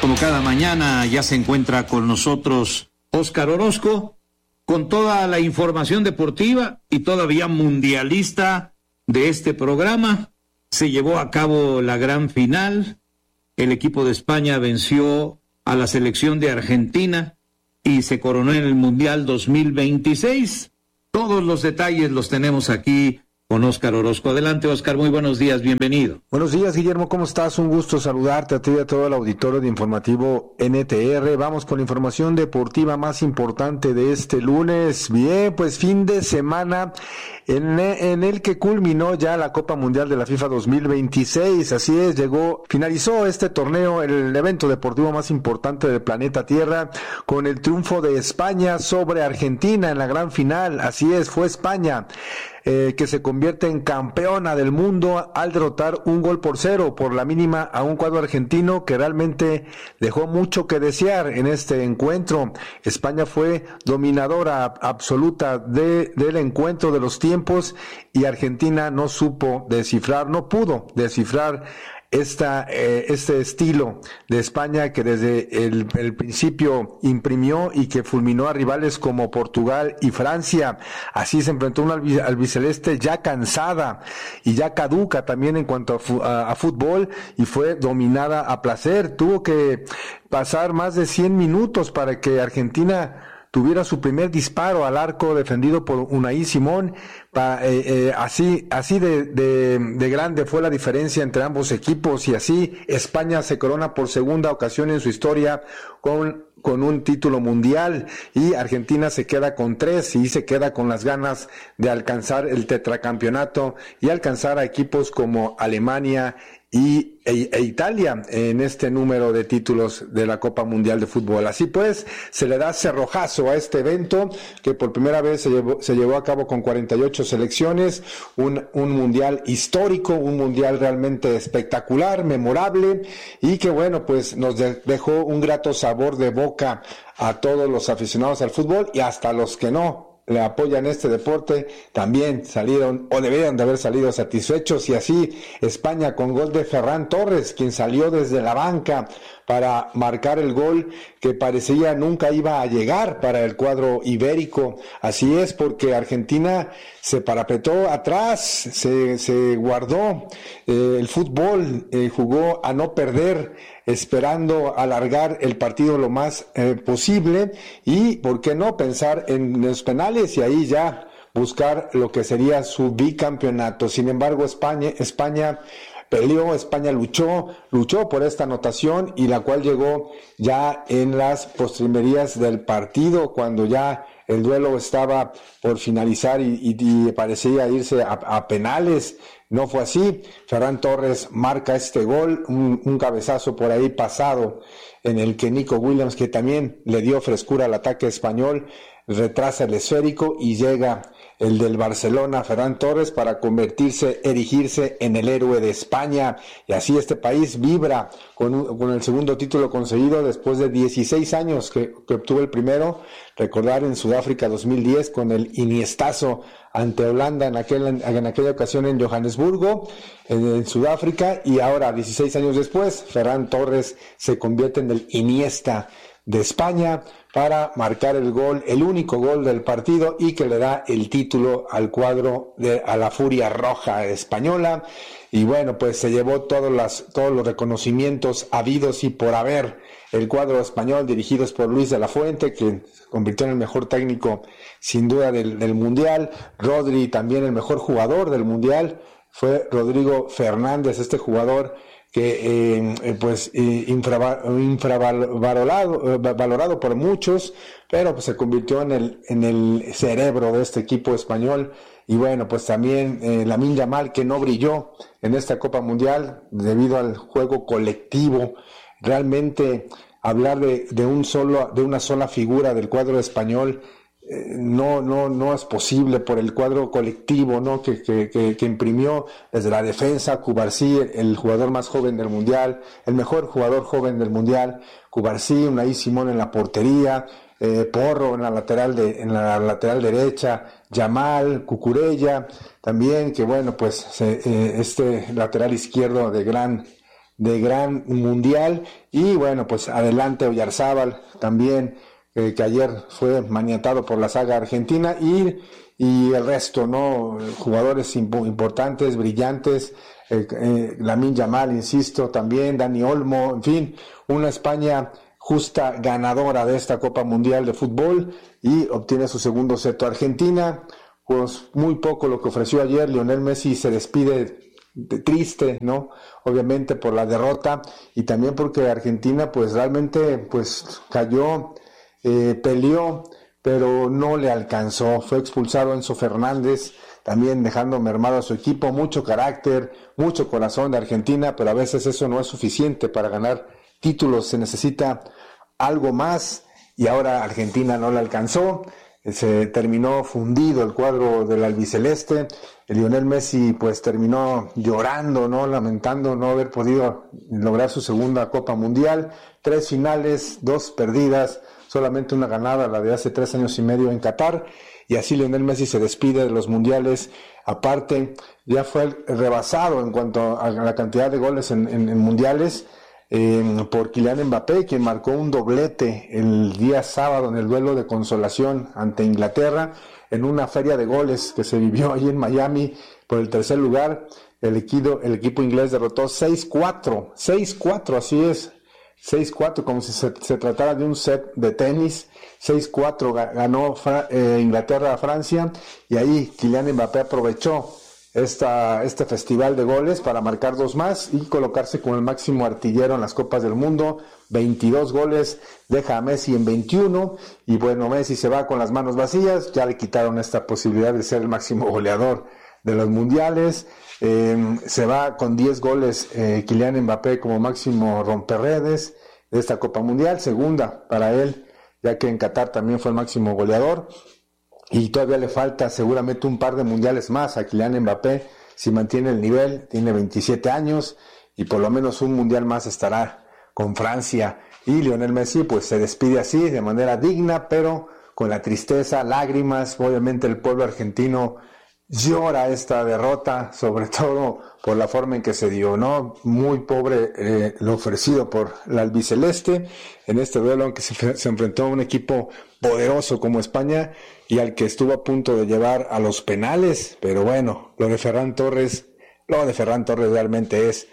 Como cada mañana ya se encuentra con nosotros Óscar Orozco con toda la información deportiva y todavía mundialista de este programa. Se llevó a cabo la gran final. El equipo de España venció a la selección de Argentina y se coronó en el Mundial 2026. Todos los detalles los tenemos aquí con Óscar Orozco. Adelante, Óscar, muy buenos días, bienvenido. Buenos días, Guillermo, ¿cómo estás? Un gusto saludarte a ti y a todo el auditorio de Informativo NTR. Vamos con la información deportiva más importante de este lunes. Bien, pues fin de semana en el que culminó ya la Copa Mundial de la FIFA 2026. Así es, finalizó este torneo, el evento deportivo más importante del planeta Tierra, con el triunfo de España sobre Argentina en la gran final. Así es, fue España que se convierte en campeona del mundo al derrotar 1-0 por la mínima a un cuadro argentino que realmente dejó mucho que desear en este encuentro. España fue dominadora absoluta del encuentro, de los tiempos, y Argentina no pudo descifrar este estilo de España, que desde el principio imprimió y que fulminó a rivales como Portugal y Francia. Así se enfrentó una albiceleste ya cansada y ya caduca también en cuanto a fútbol, y fue dominada a placer. Tuvo que pasar más de 100 minutos para que Argentina tuviera su primer disparo al arco defendido por Unai Simón. Así de grande fue la diferencia entre ambos equipos, y así España se corona por segunda ocasión en su historia con un título mundial, y Argentina se queda con 3 y se queda con las ganas de alcanzar el tetracampeonato y alcanzar a equipos como Alemania e Italia en este número de títulos de la Copa Mundial de Fútbol. Así pues, se le da cerrojazo a este evento que por primera vez se llevó a cabo con 48 selecciones, un mundial histórico, un mundial realmente espectacular, memorable, y que bueno, pues nos dejó un grato sabor de boca a todos los aficionados al fútbol, y hasta los que no le apoyan este deporte también salieron, o deberían de haber salido, satisfechos. Y así España, con gol de Ferran Torres, quien salió desde la banca para marcar el gol que parecía nunca iba a llegar para el cuadro ibérico. Así es, porque Argentina se parapetó atrás, se guardó el fútbol, jugó a no perder, esperando alargar el partido lo más posible, y por qué no pensar en los penales y ahí ya buscar lo que sería su bicampeonato. Sin embargo, España peleó, España luchó por esta anotación, y la cual llegó ya en las postrimerías del partido, cuando ya el duelo estaba por finalizar y parecía irse a penales. No fue así. Ferran Torres marca este gol, un cabezazo por ahí pasado, en el que Nico Williams, que también le dio frescura al ataque español, retrasa el esférico y llega el del Barcelona, Ferran Torres, para erigirse en el héroe de España. Y así este país vibra con el segundo título conseguido después de 16 años que obtuvo el primero. Recordar en Sudáfrica 2010 con el Iniestazo ante Holanda en aquella ocasión en Johannesburgo, en Sudáfrica, y ahora 16 años después Ferran Torres se convierte en el Iniesta de España para marcar el gol, el único gol del partido, y que le da el título al cuadro a la Furia Roja española. Y bueno, pues se llevó todos los reconocimientos habidos y por haber. El cuadro español, dirigidos por Luis de la Fuente, que se convirtió en el mejor técnico sin duda del Mundial. Rodri, también el mejor jugador del Mundial, fue Rodrigo Fernández, este jugador que valorado por muchos, pero pues se convirtió en el cerebro de este equipo español. Y bueno, pues también Lamine Yamal, que no brilló en esta Copa Mundial debido al juego colectivo. Realmente hablar de una sola figura del cuadro español no es posible por el cuadro colectivo, ¿no? que imprimió desde la defensa. Cubarsí, el jugador más joven del mundial, el mejor jugador joven del mundial, Cubarsí, Unai Simón en la portería, Porro en la lateral derecha, Yamal, Cucurella también, que bueno, pues este lateral izquierdo de gran de gran mundial. Y bueno, pues adelante Oyarzábal también, que ayer fue maniatado por la saga argentina, y el resto, ¿no? Jugadores importantes, brillantes, Lamine Yamal, insisto, también Dani Olmo, en fin, una España justa ganadora de esta Copa Mundial de Fútbol, y obtiene su segundo seto. Argentina, pues muy poco lo que ofreció ayer. Lionel Messi se despide triste, ¿no? Obviamente por la derrota, y también porque Argentina pues realmente pues cayó, peleó, pero no le alcanzó. Fue expulsado Enzo Fernández, también dejando mermado a su equipo. Mucho carácter, mucho corazón de Argentina, pero a veces eso no es suficiente para ganar títulos, se necesita algo más, y ahora Argentina no le alcanzó. Se terminó fundido el cuadro del albiceleste. Lionel Messi pues terminó llorando, ¿no? Lamentando no haber podido lograr su segunda Copa Mundial. 3 finales, 2 perdidas, solamente una ganada, la de hace 3 años y medio en Qatar. Y así Lionel Messi se despide de los mundiales. Aparte, ya fue rebasado en cuanto a la cantidad de goles en mundiales por Kylian Mbappé, quien marcó un doblete el día sábado en el duelo de consolación ante Inglaterra, en una feria de goles que se vivió ahí en Miami por el tercer lugar. El equipo inglés derrotó 6-4, así es, 6-4, como si se tratara de un set de tenis. 6-4 ganó Inglaterra a Francia, y ahí Kylian Mbappé aprovechó este festival de goles para marcar 2 más y colocarse como el máximo artillero en las Copas del Mundo. 22 goles, deja a Messi en 21, y bueno, Messi se va con las manos vacías. Ya le quitaron esta posibilidad de ser el máximo goleador de los mundiales. Se va con 10 goles Kylian Mbappé como máximo romperredes de esta Copa Mundial, segunda para él, ya que en Qatar también fue el máximo goleador. Y todavía le falta seguramente un par de mundiales más a Kylian Mbappé, si mantiene el nivel. Tiene 27 años y por lo menos un mundial más estará con Francia. Y Lionel Messi pues se despide así, de manera digna, pero con la tristeza, lágrimas. Obviamente el pueblo argentino llora esta derrota, sobre todo por la forma en que se dio, ¿no? Muy pobre lo ofrecido por la albiceleste en este duelo, aunque se enfrentó a un equipo poderoso como España, y al que estuvo a punto de llevar a los penales. Pero bueno, lo de Ferran Torres realmente es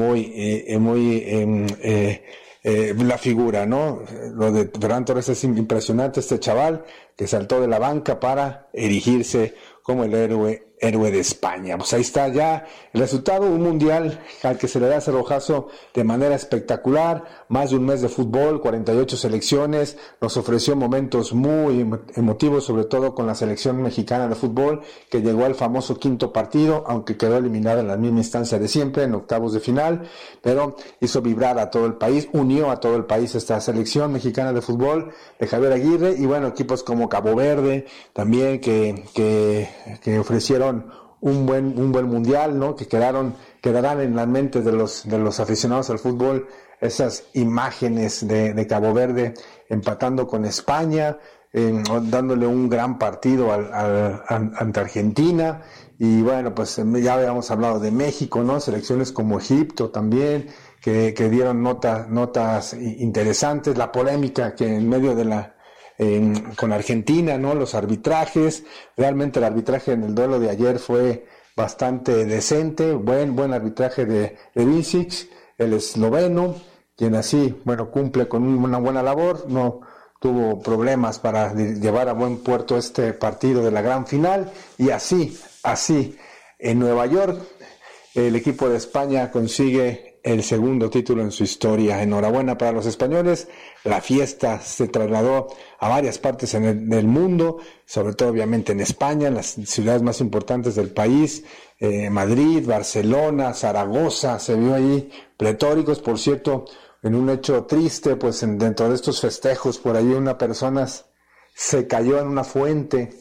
la figura, ¿no? Lo de Ferran Torres es impresionante. Este chaval que saltó de la banca para erigirse como el héroe de España. Pues ahí está ya el resultado, un mundial al que se le da cerrojazo de manera espectacular. Más de un mes de fútbol, 48 selecciones, nos ofreció momentos muy emotivos, sobre todo con la selección mexicana de fútbol, que llegó al famoso quinto partido, aunque quedó eliminada en la misma instancia de siempre, en octavos de final, pero hizo vibrar a todo el país, unió a todo el país esta selección mexicana de fútbol de Javier Aguirre. Y bueno, equipos como Cabo Verde también que ofrecieron un buen mundial, ¿no? Que quedarán en las mentes de los aficionados al fútbol esas imágenes de Cabo Verde empatando con España, dándole un gran partido ante Argentina. Y bueno, pues ya habíamos hablado de México, ¿no? Selecciones como Egipto también, que dieron notas interesantes. La polémica que en medio de con Argentina, ¿no? Los arbitrajes. Realmente el arbitraje en el duelo de ayer fue bastante decente. Buen arbitraje de Vincic, el esloveno, quien así, bueno, cumple con una buena labor. No tuvo problemas para llevar a buen puerto este partido de la gran final. Y así, en Nueva York, el equipo de España consigue el segundo título en su historia. Enhorabuena para los españoles. La fiesta se trasladó a varias partes del mundo, sobre todo obviamente en España, en las ciudades más importantes del país, Madrid, Barcelona, Zaragoza, se vio ahí pletóricos. Por cierto, en un hecho triste, pues dentro de estos festejos, por ahí una persona se cayó en una fuente,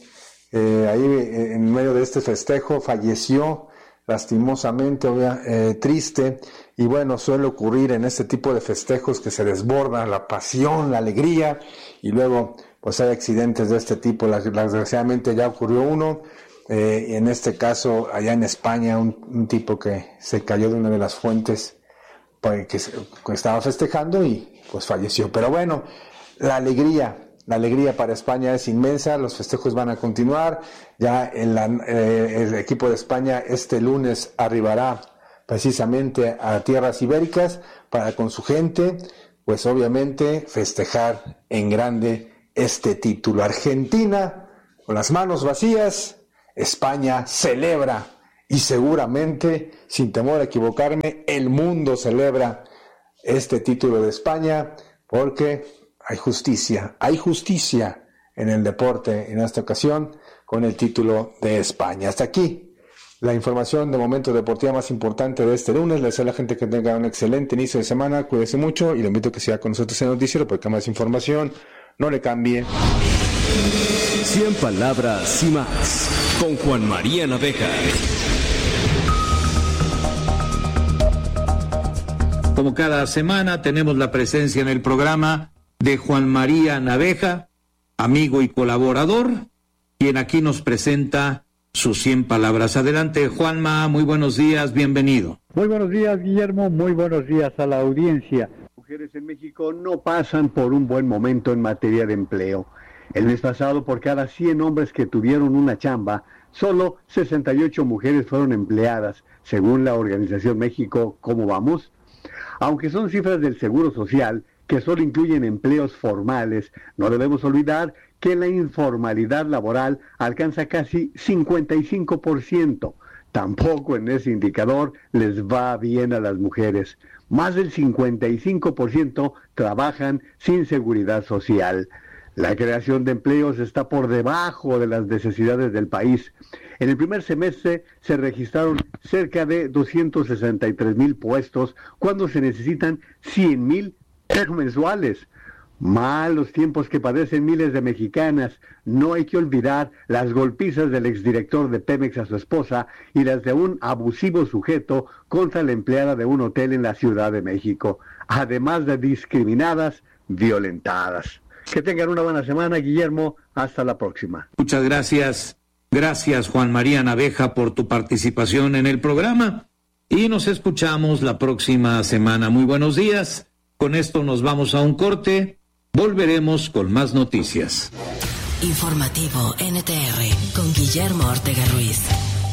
ahí en medio de este festejo, falleció lastimosamente, triste. Y bueno, suele ocurrir en este tipo de festejos que se desborda la pasión, la alegría, y luego pues hay accidentes de este tipo. Desgraciadamente ya ocurrió uno, y en este caso allá en España, un tipo que se cayó de una de las fuentes que estaba festejando y pues falleció. Pero bueno, la alegría para España es inmensa, los festejos van a continuar, ya el equipo de España este lunes arribará precisamente a tierras ibéricas para con su gente, pues obviamente festejar en grande este título. Argentina con las manos vacías, España celebra y seguramente, sin temor a equivocarme, el mundo celebra este título de España porque hay justicia en el deporte en esta ocasión con el título de España. Hasta aquí la información de momento deportiva más importante de este lunes. Les deseo a la gente que tenga un excelente inicio de semana, cuídese mucho y le invito a que siga con nosotros en el noticiero porque hay más información, no le cambie. 100 palabras y más con Juan María Naveja. Como cada semana tenemos la presencia en el programa de Juan María Naveja, amigo y colaborador, quien aquí nos presenta sus 100 palabras. Adelante, Juanma, muy buenos días, bienvenido. Muy buenos días, Guillermo, muy buenos días a la audiencia. Mujeres en México no pasan por un buen momento en materia de empleo. El mes pasado, por cada 100 hombres que tuvieron una chamba, solo 68 mujeres fueron empleadas, según la organización México ¿Cómo vamos? Aunque son cifras del Seguro Social, que solo incluyen empleos formales, no debemos olvidar que la informalidad laboral alcanza casi 55%. Tampoco en ese indicador les va bien a las mujeres. Más del 55% trabajan sin seguridad social. La creación de empleos está por debajo de las necesidades del país. En el primer semestre se registraron cerca de 263,000 puestos cuando se necesitan 100,000 mensuales. Malos tiempos que padecen miles de mexicanas. No hay que olvidar las golpizas del exdirector de Pemex a su esposa y las de un abusivo sujeto contra la empleada de un hotel en la Ciudad de México. Además de discriminadas, violentadas. Que tengan una buena semana, Guillermo. Hasta la próxima. Muchas gracias. Gracias, Juan María Naveja, por tu participación en el programa. Y nos escuchamos la próxima semana. Muy buenos días. Con esto nos vamos a un corte. Volveremos con más noticias. Informativo NTR con Guillermo Ortega Ruiz.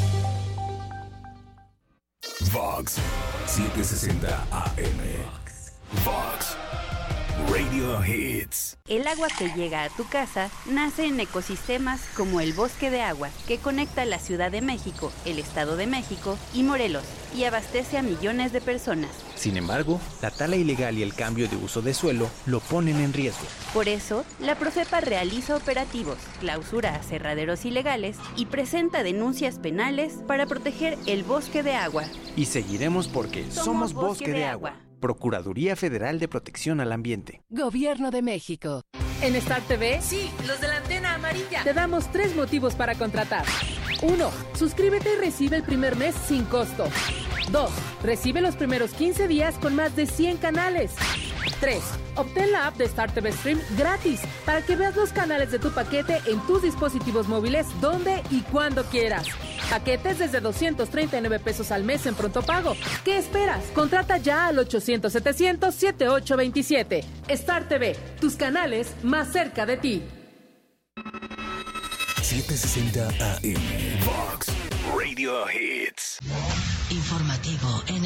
Vox 760 AM. Vox Radio Hits. El agua que llega a tu casa nace en ecosistemas como el Bosque de Agua, que conecta la Ciudad de México, el Estado de México y Morelos, y abastece a millones de personas. Sin embargo, la tala ilegal y el cambio de uso de suelo lo ponen en riesgo. Por eso, la Profepa realiza operativos, clausura aserraderos ilegales y presenta denuncias penales para proteger el Bosque de Agua. Y seguiremos porque somos Bosque de Agua. Procuraduría Federal de Protección al Ambiente. Gobierno de México. En Star TV, sí, los de la antena amarilla, te damos 3 motivos para contratar. 1. Suscríbete y recibe el primer mes sin costo. 2. Recibe los primeros 15 días con más de 100 canales. 3. Obtén la app de Star TV Stream gratis para que veas los canales de tu paquete en tus dispositivos móviles donde y cuando quieras. Paquetes desde 239 pesos al mes en pronto pago. ¿Qué esperas? Contrata ya al 800-700-7827. Star TV, tus canales más cerca de ti. 760 AM. Vox Radio Hits. Informativo